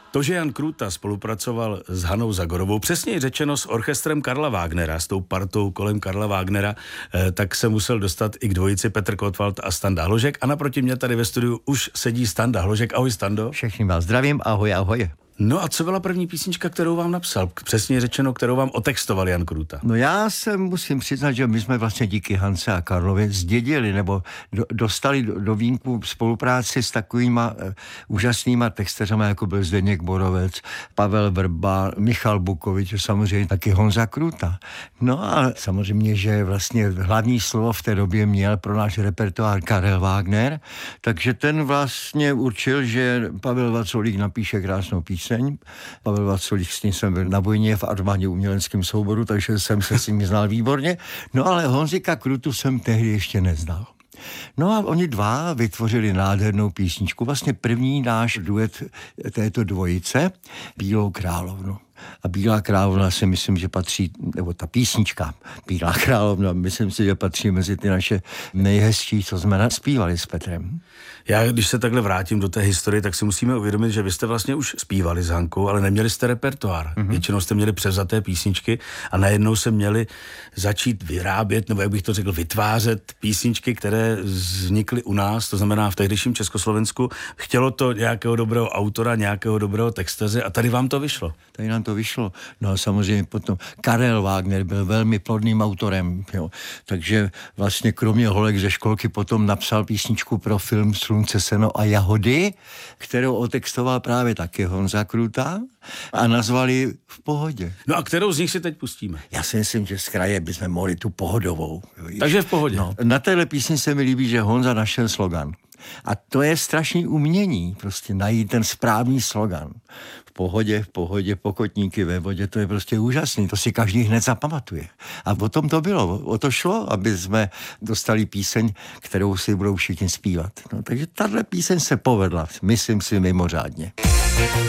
To, že Jan Krůta spolupracoval s Hanou Zagorovou, přesněji řečeno s orchestrem Karla Wagnera, s tou partou kolem Karla Wagnera, tak se musel dostat i k dvojici Petr Kotwald a Standa Hložek. A naproti mě tady ve studiu už sedí Standa Hložek. Ahoj, Stando. Všechny vás zdravím, ahoj, ahoj. No a co byla první písnička, kterou vám napsal? Přesně řečeno, kterou vám otextoval Jan Krůta? No já se musím přiznat, že my jsme vlastně díky Hance a Karlovi zdědili nebo dostali do vínku spolupráci s takovýma úžasnýma textařama, jako byl Zdeněk Borovec, Pavel Vrba, Michal Bukovič, samozřejmě taky Honza Krůta. No a samozřejmě, že vlastně hlavní slovo v té době měl pro náš repertoár Karel Wagner, takže ten vlastně určil, že Pavel Vaculík napíše krásnou píseň. Pavel Vaculík, s ním jsem byl na vojně v armádě uměleckém souboru, takže jsem se s ním znal výborně. No ale Honzika Krůtu jsem tehdy ještě neznal. No a oni dva vytvořili nádhernou písničku, vlastně první náš duet této dvojice, Bílou královnu. A Bílá královna si myslím, že patří, nebo ta písnička Bílá královna, myslím si, že patří mezi ty naše nejhezčí, co jsme naspívali s Petrem. Já, když se takhle vrátím do té historie, tak si musíme uvědomit, že vy jste vlastně už zpívali s Hankou, ale neměli jste repertoár. Většinou jste měli převzaté písničky a najednou se měli začít vyrábět, nebo jak bych to řekl, vytvářet písničky, které vznikly u nás, to znamená v tehdejším Československu. Chtělo to nějakého dobrého autora, nějakého dobrého textaře a tady vám to vyšlo. Tady nám to vyšlo. No a samozřejmě potom Karel Wagner byl velmi plodným autorem, jo. Takže vlastně kromě Holek ze školky potom napsal písničku pro film Slunce, seno a jahody, kterou otextoval právě taky Honza Krůta a nazvali V pohodě. No a kterou z nich si teď pustíme? Já si myslím, že z kraje bychom mohli tu pohodovou. Takže V pohodě. No, na téhle písni se mi líbí, že Honza našel slogan. A to je strašný umění, prostě najít ten správný slogan. V pohodě, pokotníky ve vodě, to je prostě úžasný, to si každý hned zapamatuje. A o tom to bylo, o to šlo, aby jsme dostali píseň, kterou si budou všichni zpívat. No, takže tahle píseň se povedla, myslím si mimořádně.